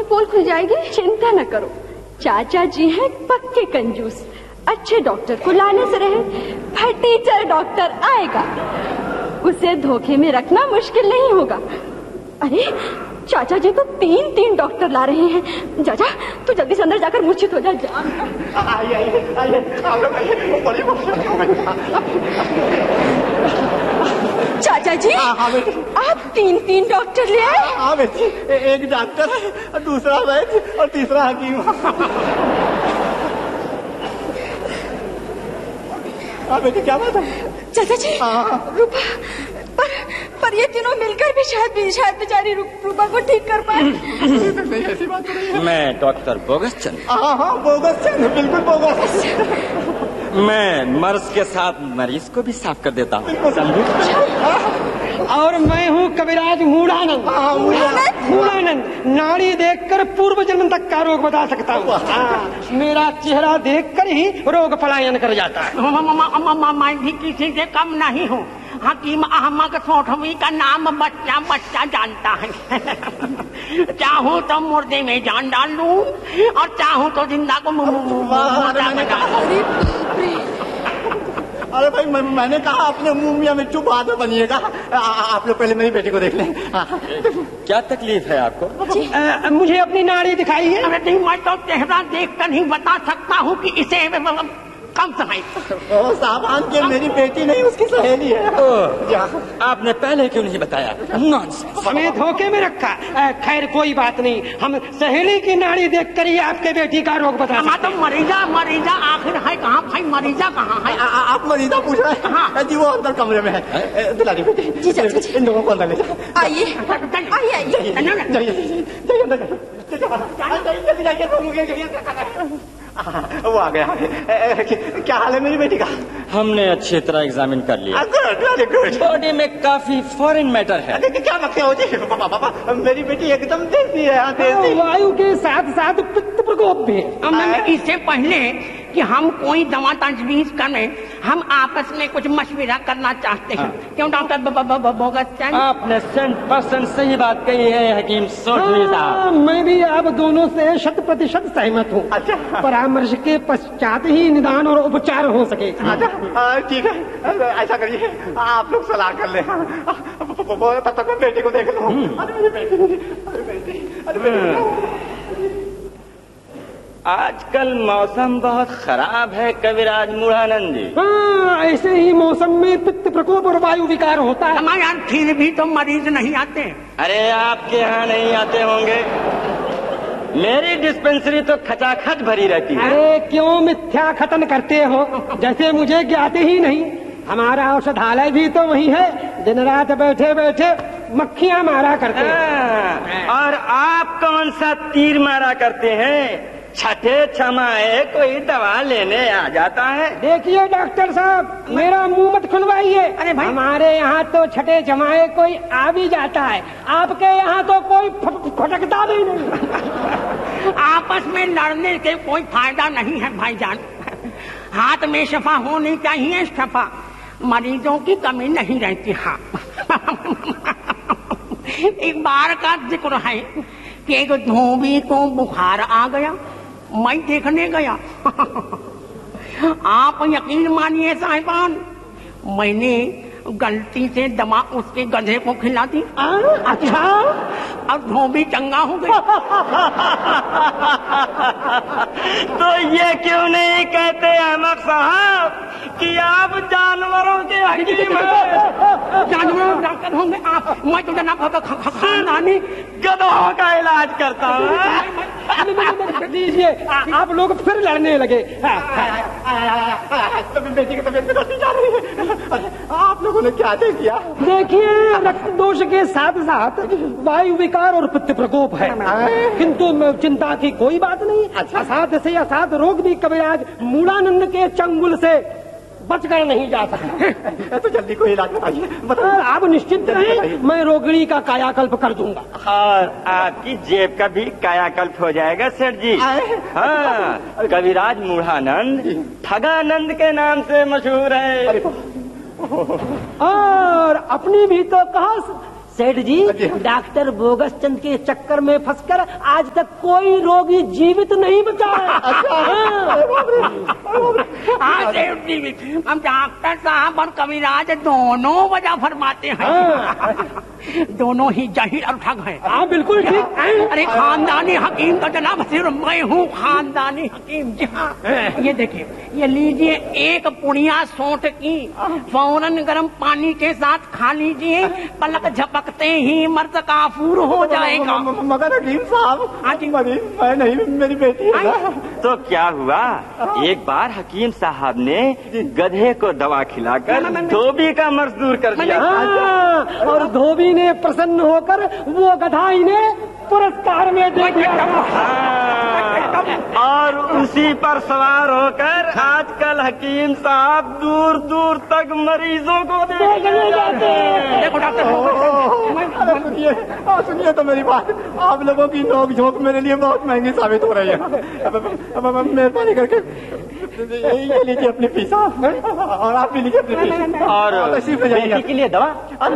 पोल खुल जाएगी। चिंता न करो, चाचा जी हैं पक्के कंजूस। अच्छे डॉक्टर को लाने से रहे, फटीचर डॉक्टर आएगा, उसे धोखे में रखना मुश्किल नहीं होगा। अरे चाचा जी तो 3 डॉक्टर ला रहे हैं। जा तू जल्दी से अंदर जाकर मूर्छित हो जा। चाचा जी आप 3 डॉक्टर ले आए? हाँ बेटी, एक डॉक्टर है, दूसरा वैद्य और तीसरा हकीम। हाँ बेटी, क्या बात है? चाचा जी रूपा, पर ये तीनों मिलकर भी शायद बेचारी रूपा को ठीक कर पाए। नहीं, ऐसी बात नहीं है। मैं डॉक्टर बोगस चंद। हाँ बोगस चंद, बिल्कुल बोगस। मैं मर्ज के साथ मरीज को भी साफ कर देता हूँ, समझे? और मैं हूँ कविराज मूढ़ानंद। मूढ़ानंद नाड़ी देखकर पूर्व जन्म तक का रोग बता सकता हूँ। मेरा चेहरा देखकर ही रोग पलायन कर जाता है। मैं भी किसी से कम नहीं हूँ। हकीम अहमद सोठवी का नाम बच्चा जानता है। चाहूँ तो मुर्दे में जान डाल लूं और चाहूँ तो जिंदा को अरे भाई, मैंने कहा अपने मुंह मियां में चुप बाद में बनिएगा। आप लोग पहले मेरी बेटी को देख लें। क्या तकलीफ है आपको? मुझे अपनी नाड़ी दिखाई है। अरे नहीं, मैं तो चेहरा देखकर ही बता सकता हूँ कि इसे कम समय। सामान के मेरी बेटी नहीं, उसकी सहेली है। आपने पहले क्यों नहीं बताया? नॉनसेंस। हमें धोखे में रखा। खैर कोई बात नहीं, हम सहेली की नाड़ी देखकर ही आपके बेटी का रोग बता सकते हैं। तो मरीजा आखिर है कहाँ भाई? मरीजा कहाँ है? आप मरीजा पूछ रहे हैं? हाँ जी, वो अंदर कमरे में है। दिलानी बेटी जी, इन लोगों को अंदर ले जाओ। आइए। वो आ गया। क्या हाल है मेरी बेटी का? हमने अच्छी तरह एग्जामिन कर लिया। गुड। बॉडी में काफी फॉरेन मैटर है। क्या लगते हो जी? पापा, मेरी बेटी एकदम देसी है। देसी वायु के साथ साथ पित्त प्रकोप भी। इससे पहले कि हम कोई दवा तजवीज करें, हम आपस में कुछ मशविरा करना चाहते हैं। क्यों डॉक्टर बोगस चंद? आपने 100% सही बात कही है हकीम सोठवी साहब। मैं भी आप दोनों से 100% सहमत हूँ। अच्छा। परामर्श के पश्चात ही निदान और उपचार हो सके। ठीक है, ऐसा करिए, आप लोग सलाह कर ले। तब तक मैं बेटी को देख लूँ। आजकल मौसम बहुत खराब है कविराज मूढ़ानंद जी। हाँ, ऐसे ही मौसम में पित्त प्रकोप और वायु विकार होता है। हमारे यहाँ फिर भी तो मरीज नहीं आते। अरे आपके यहाँ नहीं आते होंगे, मेरी डिस्पेंसरी तो खचाखच भरी रहती है। अरे क्यों मिथ्या खतन करते हो, जैसे मुझे ज्ञात ही नहीं। हमारा औषधालय भी तो वही है, दिन रात बैठे बैठे मक्खियाँ मारा करते हैं। और आप कौन सा तीर मारा करते हैं? छठे छमाए कोई दवा लेने आ जाता है। देखिए डॉक्टर साहब, मेरा मुंह मत खुलवाइए। अरे भाई, हमारे यहाँ तो छठे छमाए कोई आ भी जाता है, आपके यहाँ तो कोई फटकता भी नहीं। आपस में लड़ने से कोई फायदा नहीं है भाईजान। हाथ में शफा होनी चाहिए, शफा। मरीजों की कमी नहीं रहती। हाँ। एक बार का जिक्र है कि एक धोबी को बुखार आ गया, मैं देखने गया। आप यकीन मानिए साहिबान, मैंने गलती से दवा उसके गधे को खिला दी। अच्छा, और धोबी चंगा हो गया। तो ये क्यों नहीं कहते अहमद साहब कि आप जानवरों के हकीम हैं? जानवरों डॉक्टर होंगे आप? मैं तो जनाब खानदानी गधों का इलाज करता हूँ। दीजिए, आप लोग फिर लड़ने लगे। बेटी की तबीयत बिगड़ती जा रही है। आप लोगों ने क्या दे दिया? देखिए, रक्त दोष के साथ साथ वायु विकार और पित्त प्रकोप है, किंतु चिंता की कोई बात नहीं। असाध्य से असाध्य रोग भी कविराज मूढ़ानंद के चंगुल से बचकर नहीं जा सकता। तो जल्दी कोई इलाज बताइए। आप निश्चिंत रहें, मैं रोगिणी का कायाकल्प कर दूंगा। और आपकी जेब का भी कायाकल्प हो जाएगा सेठ जी। हाँ, कविराज मूढ़ानंद ठगानंद के नाम से मशहूर है। और अपनी भी तो कहा सेठ जी, डॉक्टर बोगस चंद के चक्कर में फंसकर आज तक कोई रोगी जीवित नहीं बचा है। हाँ सेठ जी, हम डॉक्टर साहब और कविराज दोनों वजह फरमाते हैं। दोनों ही जहीर और ठग हैं। हाँ बिल्कुल ठीक। अरे खानदानी हकीम का जनाब सिर्फ मैं हूँ, खानदानी हकीम। जी हाँ, ये देखिए, ये लीजिए एक पुड़िया सौंठ की, फौरन गर्म पानी के साथ खा लीजिए, पलक झपकते ही मर्द काफूर हो जाएगा। मगर हकीम साहब, मैं नहीं, मेरी बेटी है। तो क्या हुआ, एक बार हकीम साहब ने गधे को दवा खिलाकर धोबी का मर्ज दूर कर दिया। और धोबी ने प्रसन्न होकर वो गधा इन्हें पुरस्कार में दे दिया। और उसी पर सवार होकर आजकल हकीम साहब दूर दूर तक मरीजों को देखने जाते हैं। देखो डॉक्टर, सुनिए तो मेरी बात, आप लोगों की नोक झोंक मेरे लिए बहुत महंगी साबित हो रही है। मेहरबानी करके ये लीजिए अपनी फीस, और आप भी लीजिए अपनी फीस, और बेटी के लिए दवा।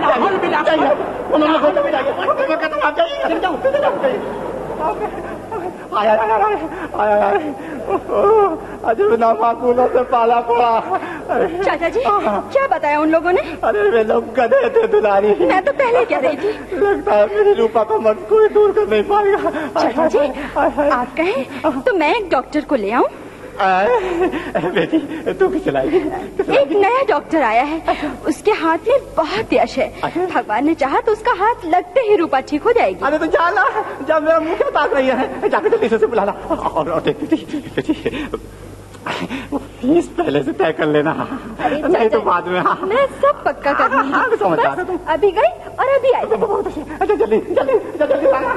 अजब नामाकूलों से पाला पड़ा। चाचा जी, क्या बताया उन लोगों ने? अरे वे लोग गधे थे दुलारी। मैं तो पहले कह रही थी। लगता है मेरी रूपा का मर्ज कोई दूर कर नहीं पाएगा। चाचा जी, आप कहें तो मैं एक डॉक्टर को ले आऊं? बेटी तू किसे लाएगी? एक नया डॉक्टर आया है, उसके हाथ में बहुत यश है। भगवान ने चाहा तो उसका हाथ लगते ही रूपा ठीक हो जाएगी। अरे तो जाना, जब मेरा मुंह क्या ताक रही है, जाकर जल्दी से बुला ला। और देख बेटी, फीस पहले से तय कर लेना, नहीं तो बाद में। हाँ, मैं सब पक्का कर लूंगी। समझदार। अभी गई और अभी आई। अच्छा जल्दी जल्दी जल्दी लाना।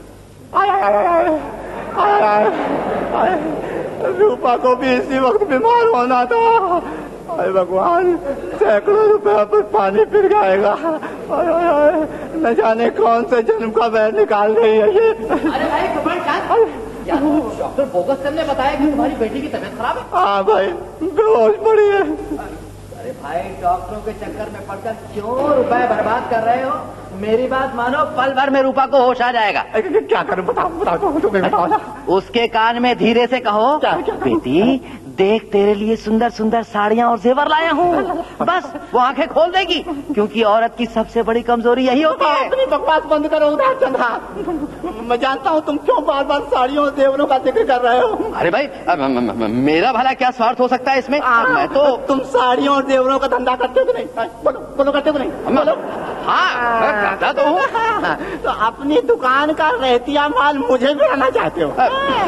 रूपा को भी इसी वक्त बीमार होना था। अरे भगवान, सैकड़ों रुपया पर पानी फिर जाएगा। न जाने कौन से जन्म का वैर निकाल रही है ये। अरे भाई डॉक्टर बोगस चंद ने बताया कि तुम्हारी बेटी की तबीयत खराब है। हाँ भाई, बेहोश पड़ी है। अरे भाई, डॉक्टरों के चक्कर में पड़कर क्यों रुपए बर्बाद कर रहे हो? मेरी बात मानो, पल भर में रूपा को होश आ जाएगा। क्या करूं, बताओ तुम्हें बताओ ना। उसके कान में धीरे से कहो, बेटी देख, तेरे लिए सुंदर सुंदर साड़ियाँ और जेवर लाया हूँ। बस वो आंखें खोल देगी, क्योंकि औरत की सबसे बड़ी कमजोरी यही होती है। अपनी बकवास बंद करो उधर चंद्रा। मैं जानता हूँ तुम क्यों बार बार साड़ियों और जेवरों का जिक्र कर रहे हो। अरे भाई, मेरा भला क्या स्वार्थ हो सकता है इसमें? मैं तो तुम साड़ियों और जेवरों का धंधा करते हो कि नहीं? बोलो करते हो कि नहीं? बोलो। हाँ, करता तो हूँ। तो अपनी दुकान का रहतिया माल मुझे भी आना चाहते हो?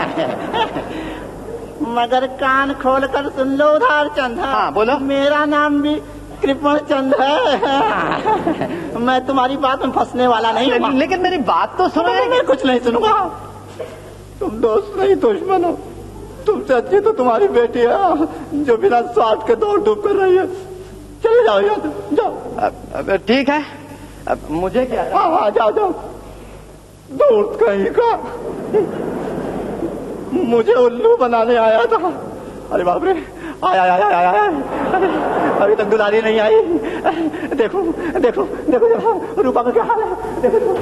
मगर कान खोल कर सुन लो उधार चंद। हाँ बोलो। मेरा नाम भी कृपण चंद है। मैं तुम्हारी बात में फंसने वाला नहीं हूँ। लेकिन मेरी बात तो सुनो। मैं कुछ नहीं सुनूंगा। तुम दोस्त नहीं दुश्मन हो। तुमसे अच्छी तो तुम्हारी बेटी है, जो बिना स्वार्थ के दौड़ धूप कर रही है। चले जाओ यहाँ से, जाओ। ठीक है, अब मुझे क्या? हाँ जाओ जाओ। दूर कहीं का मुझे उल्लू बनाने आया था। अरे बाप रे, आया। अभी तक दुलारी नहीं आई। देखो देखो देखो रूपा का क्या हाल है। देखो।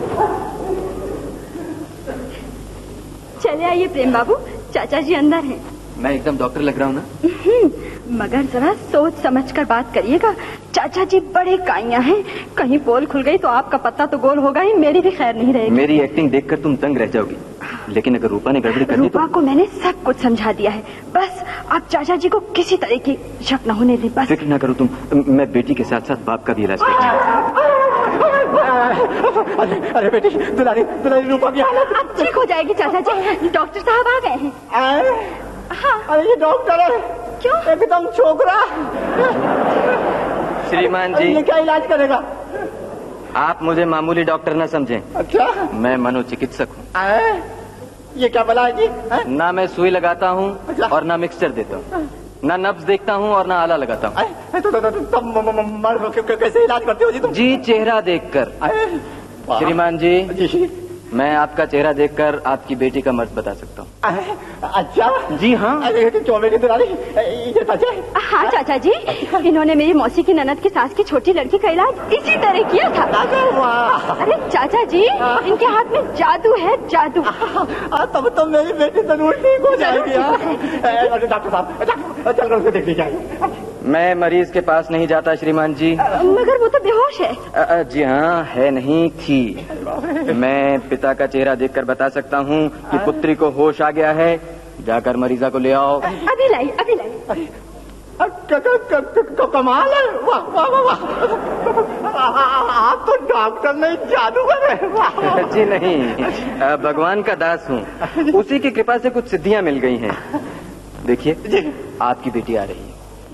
चले आइए प्रेम बाबू, चाचा जी अंदर हैं। मैं एकदम डॉक्टर लग रहा हूँ ना? मगर जरा सोच समझ कर बात करिएगा। चाचा जी बड़े काइया हैं, कहीं पोल खुल गई तो आपका पत्ता तो गोल होगा ही, मेरी भी खैर नहीं रहेगी। मेरी एक्टिंग देखकर तुम तंग रह जाओगी, लेकिन अगर रूपा ने गड़बड़ी कर दी तो... रूपा को मैंने सब कुछ समझा दिया है। बस आप चाचा जी को किसी तरह की शक न होने दें। बस फिक्र न करो तुम, मैं बेटी के साथ साथ बाप का भी इलाज करूंगा। अरे बेटी, दुलारी रूपा की हालत अब ठीक हो जाएगी चाचा जी। डॉक्टर साहब आ गए हैं। हाँ। अरे ये डॉक्टर है क्यों? एकदम छोकरा। श्रीमान जी, ये क्या इलाज करेगा? आप मुझे मामूली डॉक्टर न समझें। अच्छा, मैं मनोचिकित्सक हूँ। ये क्या बला है जी? ना मैं सुई लगाता हूँ और ना मिक्सचर देता हूँ, ना नब्ज देखता हूँ और ना आला लगाता हूँ। तो मर्द कैसे इलाज करते हो जी तुम? जी चेहरा देखकर। श्रीमान जी, मैं आपका चेहरा देखकर आपकी बेटी का मर्ज बता सकता हूँ। अच्छा जी हाँ। अरे चौबे की दुलारी, ये सच है? हाँ चाचा जी, इन्होंने मेरी मौसी की ननद की सास की छोटी लड़की का इलाज इसी तरह किया था। अरे चाचा जी, इनके हाथ में जादू है, जादू। तब तो मेरी बेटी जरूर ठीक हो जाएगी। डॉक्टर साहब चल कर उसे देख लीजिए। मैं मरीज के पास नहीं जाता श्रीमान जी। मगर वो तो बेहोश है। जी हाँ, है नहीं थी। मैं पिता का चेहरा देखकर बता सकता हूँ कि पुत्री को होश आ गया है। जाकर मरीजा को ले आओ। अभी लाई, अभी लाई। कमाल है, वाह वाह वाह। आप तो डॉक्टर नहीं, जादूगर है। जी नहीं, भगवान का दास हूँ। उसी की कृपा से कुछ सिद्धियाँ मिल गई हैं। देखिए, आपकी बेटी आ रही है।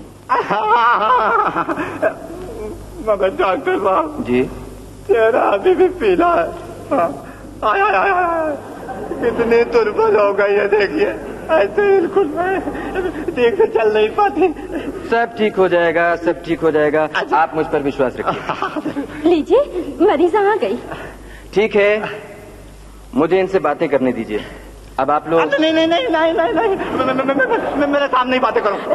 मगर डॉक्टर साहब जी, चेहरा अभी भी पीला है। आया कितनी दुर्बल हो गई है, देखिए ऐसे बिल्कुल ठीक से चल नहीं पाती। सब ठीक हो जाएगा, सब ठीक हो जाएगा। आप मुझ पर विश्वास रखिए। लीजिए, मरीजा आ गई। ठीक है, मुझे इनसे बातें करने दीजिए। अब आप लोग नहीं नहीं नहीं नहीं नहीं नहीं, मेरे सामने ही बातें करो।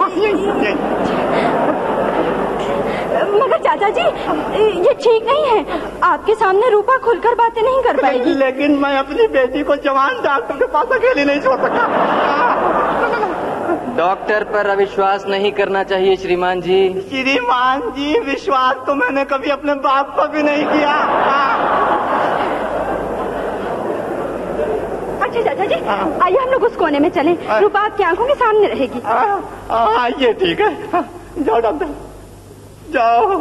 मगर चाचा जी, ये ठीक नहीं है। आपके सामने रूपा खुलकर बातें नहीं कर पाएगी। लेकिन मैं अपनी बेटी को जवान डॉक्टर के पास अकेली नहीं छोड़ सकता। डॉक्टर पर अविश्वास नहीं करना चाहिए श्रीमान जी। श्रीमान जी, विश्वास तो मैंने कभी अपने बाप पर भी नहीं किया। अच्छा चाचा जी, आइए हम लोग उस कोने में चलें। रूपा आपकी आंखों के सामने रहेगी। ये ठीक है। जाओ डॉक्टर, जाओ।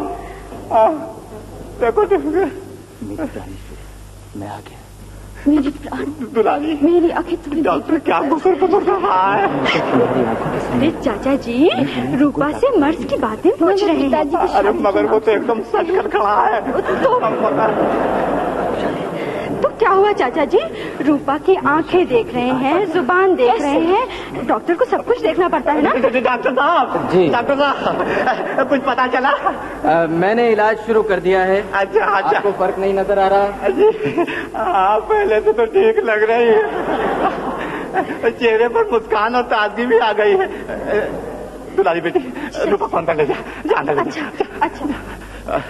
देखो मैं आ गया। मेरी प्राण दुलारी, मेरी आंखें थोड़ी। डॉक्टर क्या गुस्सा कर रहा है? अरे चाचा जी, रूपा से मर्ज की बातें पूछ रहे हैं। अरे मगर वो तो एकदम सच कर खड़ा है। तो क्या हुआ चाचा जी? रूपा की आंखें देख रहे हैं, जुबान देख रहे हैं। डॉक्टर को सब कुछ देखना पड़ता है ना। डॉक्टर साहब जी, डॉक्टर साहब कुछ पता चला? मैंने इलाज शुरू कर दिया है। अच्छा अच्छा, आपको फर्क नहीं नजर आ रहा? जी पहले से तो ठीक लग रही है। चेहरे पर मुस्कान और ताजगी भी आ गई है। दुलारी बेटी, रूपा फोन कर ले जा। अच्छा।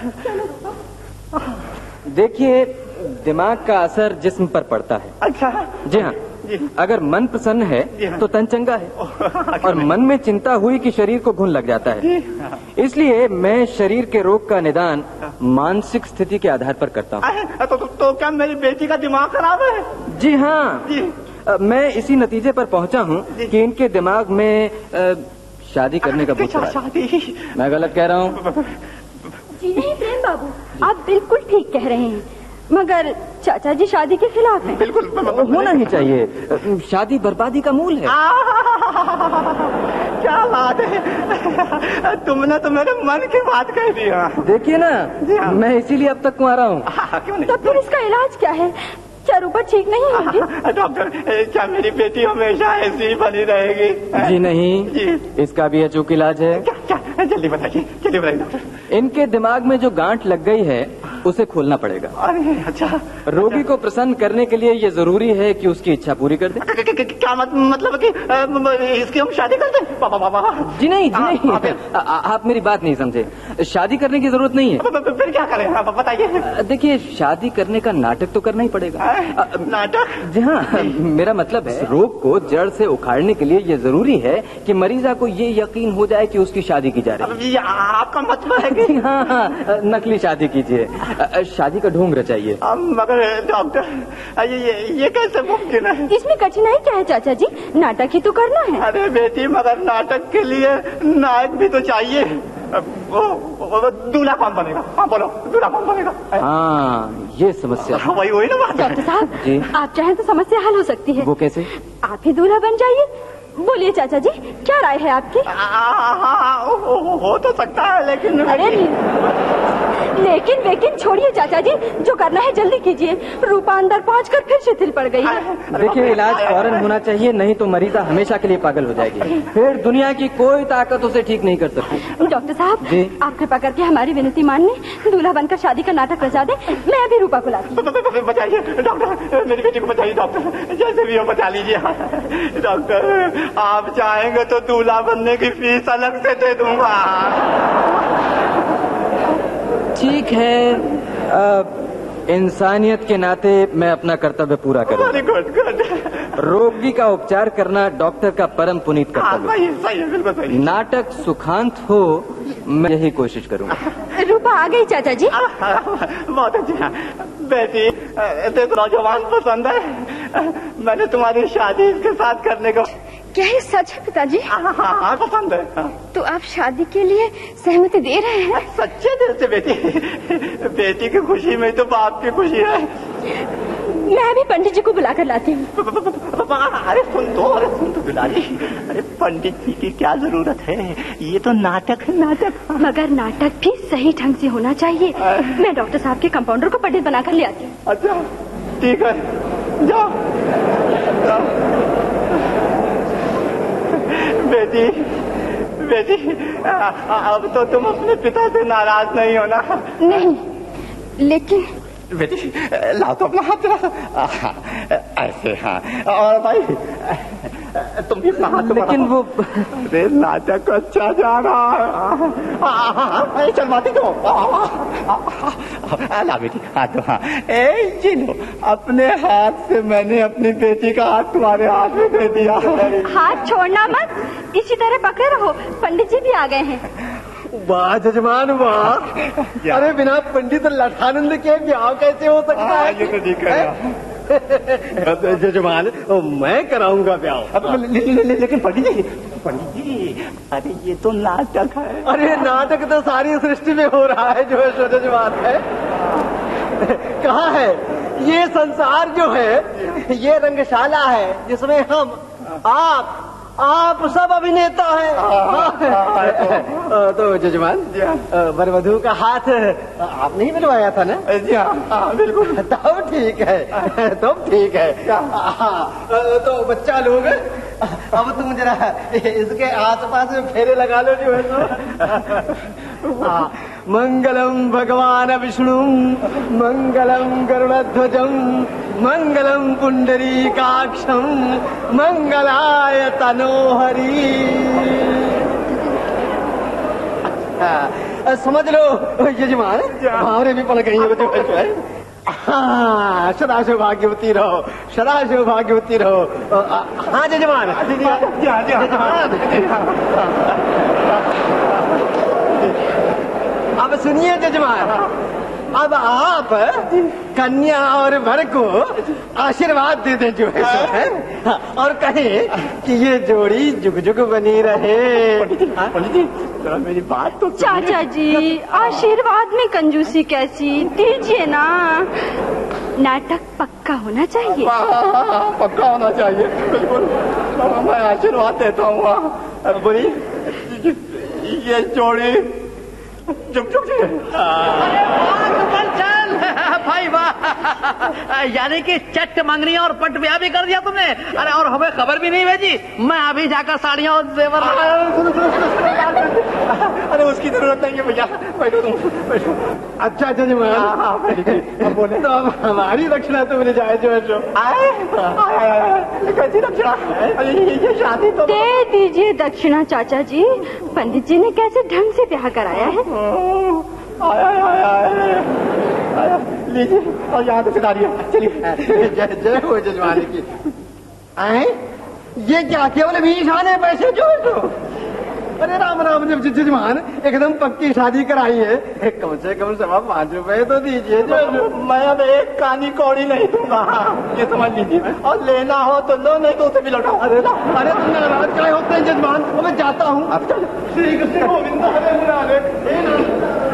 देखिए, दिमाग का असर जिस्म पर पड़ता है। अच्छा जी हाँ। अगर मन प्रसन्न है तो तन चंगा है, और मन में चिंता हुई कि शरीर को घुन लग जाता है। इसलिए मैं शरीर के रोग का निदान मानसिक स्थिति के आधार पर करता हूँ। तो क्या मेरी बेटी का दिमाग खराब है? जी हाँ जी। मैं इसी नतीजे पर पहुँचा हूँ कि इनके दिमाग में शादी करने का भूत है। मैं गलत कह रहा हूँ? जी नहीं प्रेम बाबू, आप बिल्कुल ठीक कह रहे हैं। मगर चाचा जी शादी के खिलाफ हैं। बिल्कुल होना ही चाहिए। शादी बर्बादी का मूल है। क्या बात है, तुमने तो मेरे मन की बात कह दी। देखिए ना, मैं इसीलिए अब तक कुंवारा हूँ। तो फिर इसका इलाज क्या है? क्या रूपा ठीक नहीं होगी? डॉक्टर, क्या मेरी बेटी हमेशा ऐसी ही बनी रहेगी? जी नहीं जी। इसका भी अचूक इलाज है। क्या? जल्दी बताइए, जल्दी बताइए डॉक्टर। इनके दिमाग में जो गांठ लग गई है उसे खोलना पड़ेगा। अरे अच्छा। रोगी को प्रसन्न करने के लिए ये जरूरी है कि उसकी इच्छा पूरी कर दे। क्या मतलब कि इसकी हम शादी कर दें? बाबा जी नहीं, जी नहीं। आप मेरी बात नहीं समझे। शादी करने की जरूरत नहीं है। फिर क्या करें, बताइए। देखिए, शादी करने का नाटक तो करना ही पड़ेगा। नाटक? जी हाँ, मेरा मतलब है रोग को जड़ से उखाड़ने के लिए ये जरूरी है कि मरीजा को ये यकीन हो जाए कि उसकी शादी की जा रही है। आपका मतलब है कि? हाँ, नकली शादी कीजिए। शादी का ढोंग रचाइए। मगर डॉक्टर, ये कैसे मुमकिन है? इसमें कठिनाई क्या है चाचा जी? नाटक ही तो करना है। अरे बेटी, मगर नाटक के लिए नायक भी तो चाहिए। दूल्हा कौन बनेगा? हाँ बोलो, दूल्हा कौन बनेगा? हाँ, ये समस्या। वही ना बात। डॉक्टर साहब जी, आप चाहें तो समस्या हल हो सकती है। वो कैसे? आप ही दूल्हा बन जाइए। बोलिए चाचा जी, क्या राय है आपकी? हो तो सकता है, लेकिन अरे लेकिन छोड़िए चाचा जी, जो करना है जल्दी कीजिए। रूपा अंदर पहुंचकर फिर शिथिल पड़ गई है। देखिए, इलाज फौरन होना चाहिए, नहीं तो मरीजा हमेशा के लिए पागल हो जाएगी। फिर दुनिया की कोई ताकत उसे ठीक नहीं कर सकती। डॉक्टर साहब जी। आप कृपा करके हमारी विनती मान लें, दूल्हा बनकर शादी का नाटक रचा दे। मैं अभी रूपा को लाती हूँ। बचाइए डॉक्टर, मेरी बेटी को बचाइए डॉक्टर, जैसे भी हो बचा लीजिए। डॉक्टर, आप चाहेंगे तो दूल्हा बनने की फीस अलग से दे दूंगा। ठीक है, इंसानियत के नाते मैं अपना कर्तव्य पूरा करूंगा। गुड। रोगी का उपचार करना डॉक्टर का परम पुनीत कर्तव्य। सही है, बिल्कुल सही। नाटक सुखांत हो, मैं यही कोशिश करूंगा। रूपा आ गई चाचा जी। बहुत अच्छा। बेटी, तेरा जवान पसंद है, मैंने तुम्हारी शादी इसके साथ करने को। क्या ये सच है पिताजी? हाँ, पसंद है। तो आप शादी के लिए सहमति दे रहे हैं? सच्चे दिल से बेटी, बेटी की खुशी में तो बाप की खुशी है। मैं भी पंडित जी को बुलाकर लाती हूँ। अरे सुन तो बिलाली, अरे पंडित जी की क्या जरूरत है, ये तो नाटक है, नाटक। मगर नाटक भी सही ढंग से होना चाहिए। मैं डॉक्टर साहब के कंपाउंडर को पंडित बनाकर ले आती हूँ। अच्छा ठीक है, जाओ। बेटी, अब तो तुम अपने पिता से नाराज नहीं हो ना? नहीं, लेकिन बेटी लाओ तो अपना हाथ जरा, ऐसे। हाँ, और भाई तुम भी अपना हाथ। लेकिन वो नाटक अच्छा जा रहा है। चल माती दो। ला बेटी हाथ दो। हाँ, जी लो, अपने हाथ से मैंने अपनी बेटी का हाथ तुम्हारे हाथ में दे दिया। हाथ छोड़ना मत, इसी तरह पकड़े रहो। पंडित जी भी आ गए हैं। वाह जजमान वाह। अरे बिना पंडित लठानंद के ब्याह कैसे हो सकता है? ये तो ठीक है जजमान, मैं कराऊंगा ब्याह। लेकिन पंडित जी, अरे ये तो नाटक है। अरे नाटक तो सारी सृष्टि में हो रहा है, जो है सो जजमान है। कहाँ है ये संसार? जो है ये रंगशाला है, जिसमें हम आप सब अभिनेता हैं। तो जजमान, वर वधू का हाथ आपने ही मिलवाया था ना? जी हाँ, बिल्कुल। तब ठीक है, तब ठीक है। तो बच्चा लोग, अब तुम जरा इसके आसपास में फेरे लगा लो, जो है तो। मंगलम भगवान विष्णु, मंगलम गरुड़ध्वजम, मंगलम पुंडरीकाक्षम, मंगलाय तनोहरि। समझ लो यजमान, हमारे भी पल गई है। हाँ, सदा सौभाग्यवती रहो, सदा सौभाग्यवती रहो। हाँ जजमान, अब सुनिए जजमान, अब आप कन्या और वर को आशीर्वाद दे दें, जो है, और कहें कि ये जोड़ी जुग जुग बनी रहे। पंडित जी जरा मेरी बात तो। चाचा जी, आशीर्वाद में कंजूसी कैसी? दीजिए ना। नाटक पक्का होना चाहिए। पक्का होना चाहिए, बिल्कुल। मैं आशीर्वाद देता हूँ। बोली ये जोड़ी जुग जुग जी। चल भाई वाह, यानी कि चट मंगनी और पट ब्याह भी कर दिया तुमने। अरे और हमें खबर भी नहीं भेजी। मैं अभी जाकर साड़ियाँ और जेवर। अरे उसकी जरूरत नहीं है भैया, बैठो तुम, बैठो। अच्छा जजमान, बोले तो अब हमारी दक्षिणा तो मिल जाए, जो है जो। कैसी दक्षिणा? ये शादी तो दे दीजिए दक्षिणा चाचा जी। पंडित जी ने कैसे ढंग से ब्याह कराया है। आया, लीजिए, और यहाँ तो सितारी है। चलिए। जय हो जजमान की। आए ये क्या केवल 20 आने पैसे जो है तो? अरे राम राम जजमान, एकदम पक्की शादी कराई है, कम से कम 5.25 रुपए तो दीजिए। मैं अब एक कानी कौड़ी नहीं दूंगा, ये समझ लीजिए। और लेना हो तो लो, नहीं तो उसे भी लौटाओ। अरे तुम नाराज क्या होते हैं जजमान? मैं जाता हूँ। श्री कृष्ण गोविंद हरे मुरारे।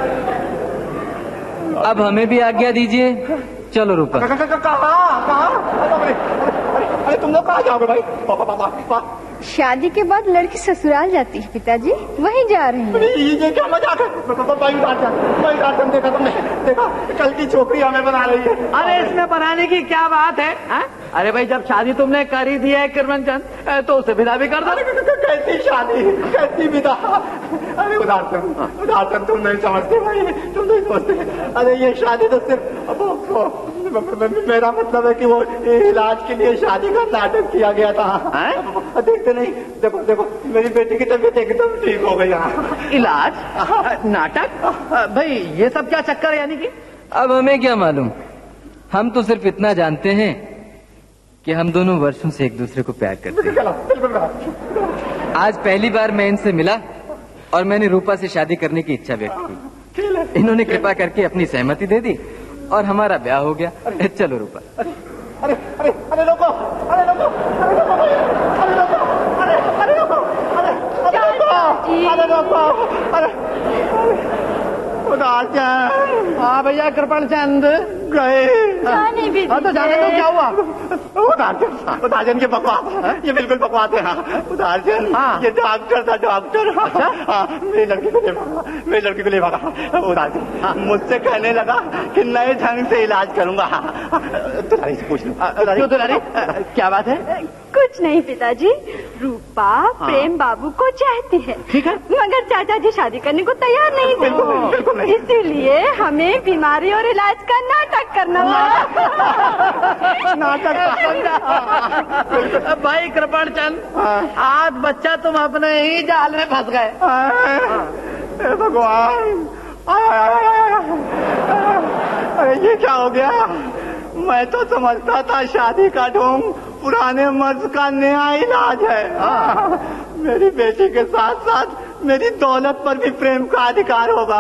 अब हमें भी आज्ञा दीजिए। चलो रूपा। कहाँ? अरे तुम लोग कहाँ जाओगे भाई? शादी के बाद लड़की ससुराल जाती है पिताजी, वहीं जा रही है। ये क्या मजाक है? देखा तुमने? देखा कल की छोकरी हमें बना रही है। अरे इसमें बनाने की क्या बात है, हा? अरे भाई जब शादी तुमने कर ही दी है किरण चंद तो उसे विदा भी कर दो। कैसी शादी, कैसी विदा? अरे उदारचंद तुम नहीं समझते भाई, तुम नहीं समझते। अरे ये शादी तो सिर्फ मेरा मतलब है कि वो इलाज के लिए शादी का नाटक किया गया था। देखते नहीं, देखो देखो मेरी बेटी की तबीयत एकदम ठीक हो गई। इलाज नाटक भाई ये सब क्या चक्कर है? यानी कि अब हमें क्या मालूम, हम तो सिर्फ इतना जानते हैं कि हम दोनों वर्षों से एक दूसरे को प्यार करते हैं। आज पहली बार मैं इनसे मिला और मैंने रूपा से शादी करने की इच्छा व्यक्त की। इन्होंने कृपा करके अपनी सहमति दे दी और हमारा ब्याह हो गया। चलो रूपा। अरे अरे अरे अरे लोगो, अरे लोगो, अरे लोगो, अरे लोगो, अरे अरे लोगो, अरे अरे लोगो, अरे उदारचंद। हाँ भैया कृपण चंद गए। जाने भी तो जाने तो क्या हुआ? उदारचंद ये बकवास, ये बिल्कुल बकवास है। हाँ उदारचंद, हाँ। ये डॉक्टर था, डॉक्टर। हाँ मेरी लड़की को ले भागा, मेरी लड़की को ले भागा। उदारचंद मुझसे कहने लगा कि नए ढंग से इलाज करूंगा। दुलारी से पूछ लो। क्यों दुलारी, क्या बात है? कुछ नहीं पिताजी, रूपा प्रेम बाबू को चाहती है, ठीक है, मगर चाचा जी शादी करने को तैयार नहीं थे। इसीलिए हमें बीमारी और इलाज का नाटक करना पड़ा। नाटक भाई कृपण चंद, आज बच्चा तुम अपने ही जाल में फंस गए। भगवान, अरे ये क्या हो गया? मैं तो समझता था शादी का ढोंग पुराने मर्ज का नया इलाज है। मेरी बेटी के साथ साथ मेरी दौलत पर भी प्रेम का अधिकार होगा।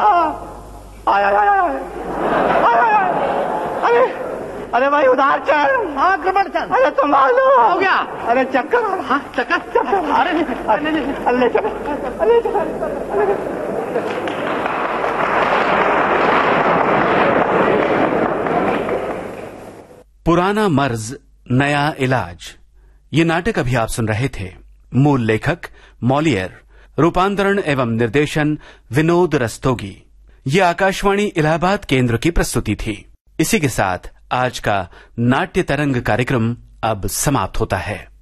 अरे अरे भाई उदारचंद। हाँ कृपण चंद। अरे संभालो, हो गया? अरे चक्कर। हाँ चक्कर। अरे अल्ले चक्कर, अल्ले चक्कर। पुराना मर्ज नया इलाज, ये नाटक अभी आप सुन रहे थे। मूल लेखक मॉलियर, रूपांतरण एवं निर्देशन विनोद रस्तोगी। ये आकाशवाणी इलाहाबाद केंद्र की प्रस्तुति थी। इसी के साथ आज का नाट्य तरंग कार्यक्रम अब समाप्त होता है।